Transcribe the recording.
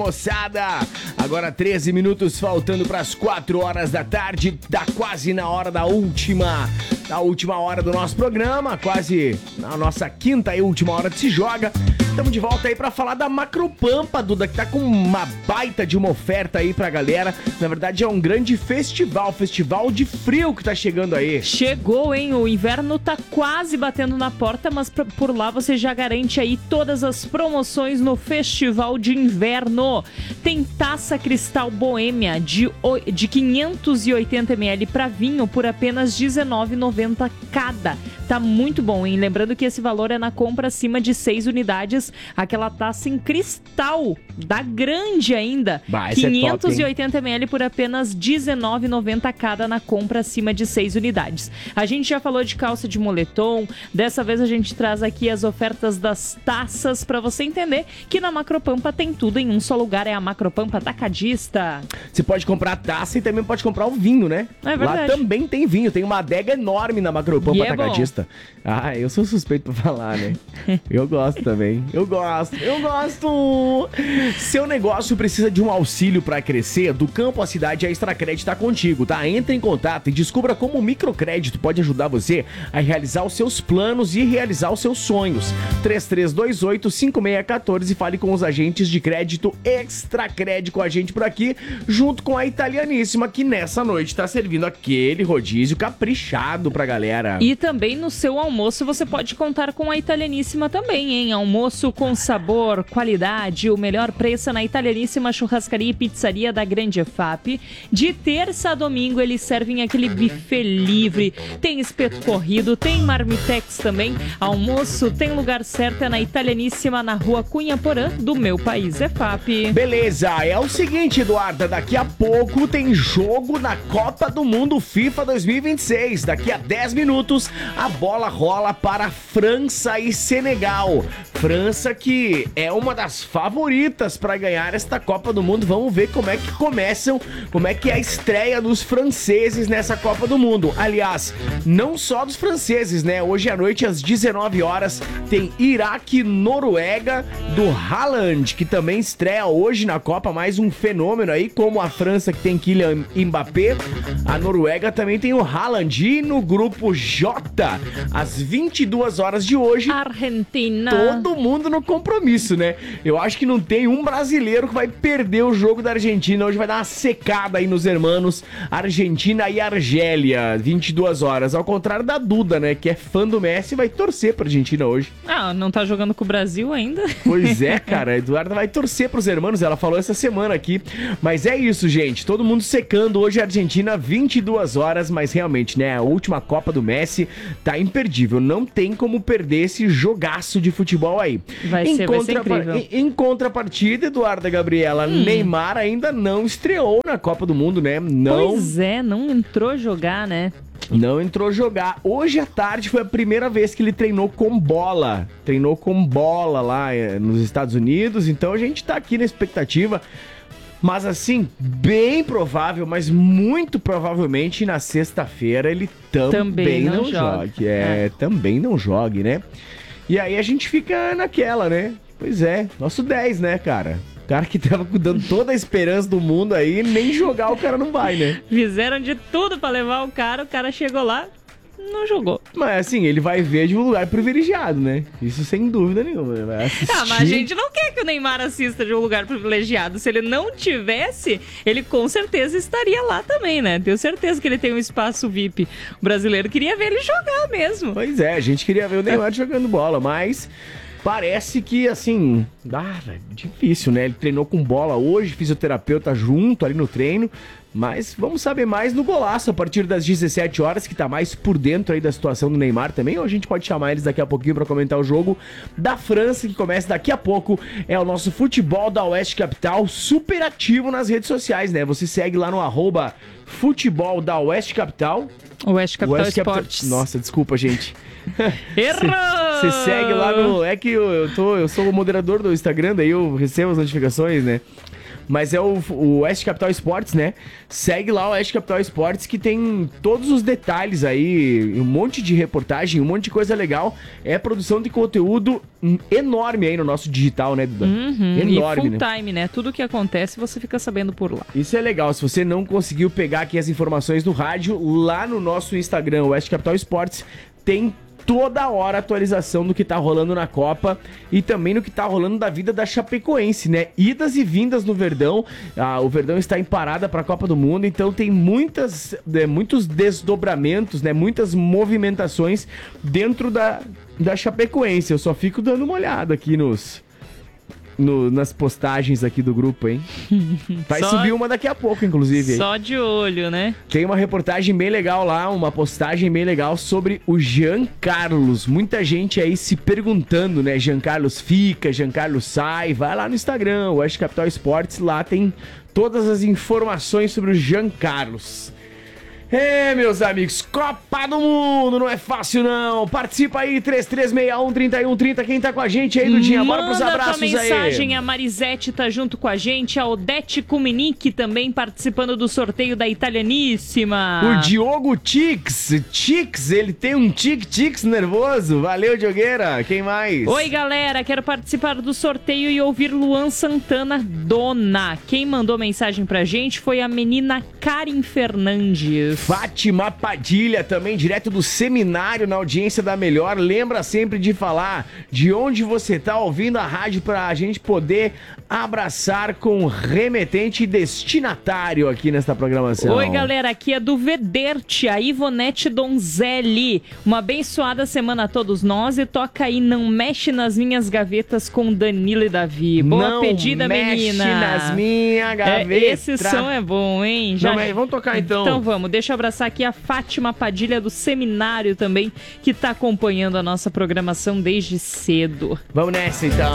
Moçada, agora 13 minutos faltando para as 4 horas da tarde, tá quase na hora da última hora do nosso programa, quase na nossa quinta e última hora de Se Joga. Estamos de volta aí pra falar da Macropampa, Duda, que tá com uma baita de uma oferta aí pra galera. Na verdade é um grande festival de frio que tá chegando aí. Chegou, hein? O inverno tá quase batendo na porta, mas por lá você já garante aí todas as promoções no Festival de Inverno. Tem taça cristal boêmia de 580 ml pra vinho por apenas R$19,90 cada. Tá muito bom, hein? Lembrando que esse valor é na compra acima de 6 unidades. Aquela taça em cristal, da grande ainda. 580 ml por apenas R$19,90 cada na compra acima de 6 unidades. A gente já falou de calça de moletom. Dessa vez a gente traz aqui as ofertas das taças para você entender que na Macropampa tem tudo em um só lugar. É a Macropampa Atacadista. Você pode comprar a taça e também pode comprar o vinho, né? É verdade. Lá também tem vinho. Tem uma adega enorme na Macropampa Atacadista. Ah, eu sou suspeito pra falar, né? Eu gosto também. Eu gosto. Seu negócio precisa de um auxílio para crescer? Do campo à cidade, a Extracred tá contigo, tá? Entre em contato e descubra como o microcrédito pode ajudar você a realizar os seus planos e realizar os seus sonhos. 3328-5614 e fale com os agentes de crédito Extracred com a gente por aqui, junto com a Italianíssima, que nessa noite tá servindo aquele rodízio caprichado pra galera. E também no seu almoço você pode contar com a Italianíssima também, hein? Almoço com sabor, qualidade, o melhor preço na Italianíssima Churrascaria e Pizzaria da Grande EFAP. De terça a domingo eles servem aquele buffet livre, tem espeto corrido, tem marmitex também. Almoço tem lugar certo, é na Italianíssima, na Rua Cunha Porã, do Meu País EFAP. Beleza, é o seguinte, Eduarda, daqui a pouco tem jogo na Copa do Mundo FIFA 2026. Daqui a 10 minutos a bola rola para França e Senegal. França que é uma das favoritas para ganhar esta Copa do Mundo. Vamos ver como é que é a estreia dos franceses nessa Copa do Mundo. Aliás, não só dos franceses, né? Hoje à noite, às 19 horas, tem Iraque e Noruega do Haaland, que também estreia hoje na Copa, mais um fenômeno aí, como a França que tem Kylian Mbappé, a Noruega também tem o Haaland. E no grupo J, às 22 horas de hoje, Argentina. Todo mundo no compromisso, né? Eu acho que não tem um brasileiro que vai perder o jogo da Argentina. Hoje vai dar uma secada aí nos hermanos Argentina e Argélia, 22 horas. Ao contrário da Duda, né? Que é fã do Messi, vai torcer pra Argentina hoje. Ah, não tá jogando com o Brasil ainda? Pois é, cara. A Eduarda vai torcer pros hermanos. Ela falou essa semana aqui. Mas é isso, gente. Todo mundo secando hoje a Argentina, 22 horas. Mas realmente, né? A última Copa do Messi tá imperdível. Não tem como perder esse jogaço de futebol aí. Vai ser incrível. Em contrapartida, Eduarda Gabriela, Neymar ainda não estreou na Copa do Mundo, né? Pois é, não entrou jogar, né? Não entrou jogar. Hoje à tarde foi a primeira vez que ele treinou com bola. Treinou com bola lá nos Estados Unidos. Então a gente tá aqui na expectativa. Mas assim, bem provável, mas muito provavelmente na sexta-feira ele também não jogue. Também não jogue, né? E aí a gente fica naquela, né? Pois é, nosso 10, né, cara? O cara que tava dando toda a esperança do mundo aí, nem jogar o cara não vai, né? Fizeram de tudo pra levar o cara chegou lá, não jogou. Mas assim, ele vai ver de um lugar privilegiado, né? Isso sem dúvida nenhuma. Ele vai assistir. Ah, mas a gente não quer que o Neymar assista de um lugar privilegiado. Se ele não tivesse, ele com certeza estaria lá também, né? Tenho certeza que ele tem um espaço VIP. O brasileiro queria ver ele jogar mesmo. Pois é, a gente queria ver o Neymar jogando bola, mas parece que, assim, difícil, né? Ele treinou com bola hoje, fisioterapeuta junto ali no treino. Mas vamos saber mais no Golaço a partir das 17 horas, que tá mais por dentro aí da situação do Neymar também. Ou a gente pode chamar eles daqui a pouquinho pra comentar o jogo da França, que começa daqui a pouco. É o nosso Futebol da Oeste Capital, super ativo nas redes sociais, né? Você segue lá no ¡Futebol da Oeste Capital. Oeste Capital Esportes. Nossa, desculpa, gente. Errou! Você segue lá no... É que eu sou o moderador do Instagram, daí eu recebo as notificações, né? mas é o Oeste Capital Esportes, né? Segue lá o Oeste Capital Esportes, que tem todos os detalhes aí, um monte de reportagem, um monte de coisa legal. É produção de conteúdo enorme aí no nosso digital, né, Duda? Enorme, e full time, né? Tudo que acontece você fica sabendo por lá. Isso é legal. Se você não conseguiu pegar aqui as informações do rádio, lá no nosso Instagram, Oeste Capital Esportes, tem toda hora atualização do que tá rolando na Copa e também no que tá rolando da vida da Chapecoense, né? Idas e vindas no Verdão. O Verdão está em parada para a Copa do Mundo, então tem muitos desdobramentos, né? Muitas movimentações dentro da Chapecoense. Eu só fico dando uma olhada aqui nas postagens aqui do grupo, hein? Vai subir uma daqui a pouco, inclusive. Só de olho, né? Tem uma reportagem bem legal lá, uma postagem bem legal sobre o Jean Carlos. Muita gente aí se perguntando, né? Jean Carlos fica, Jean Carlos sai. Vai lá no Instagram, o Oeste Capital Esportes, lá tem todas as informações sobre o Jean Carlos. Meus amigos, Copa do Mundo não é fácil não. Participa aí, 3361-3130. Quem tá com a gente aí, Dudinha? Bora pros abraços aí. Manda tua mensagem, a Marisete tá junto com a gente, a Odete Kuminick também participando do sorteio da Italianíssima. O Diogo Tix, ele tem um tic-tics nervoso. Valeu, Diogueira. Quem mais? Oi, galera, quero participar do sorteio e ouvir Luan Santana, Dona. Quem mandou mensagem pra gente foi a menina Karen Fernandes. Fátima Padilha, também direto do seminário na audiência da Melhor. Lembra sempre de falar de onde você tá ouvindo a rádio pra gente poder abraçar com remetente e destinatário aqui nesta programação. Oi, galera, aqui é do Vederte, a Ivonete Donzelli. Uma abençoada semana a todos nós e toca aí Não Mexe nas Minhas Gavetas com Danilo e Davi. Boa Não pedida, menina. Não mexe nas minhas gavetas. Esse som é bom, hein? Já... Não, vamos tocar então. Então vamos, deixa eu abraçar aqui a Fátima Padilha do seminário também, que tá acompanhando a nossa programação desde cedo. Vamos nessa então.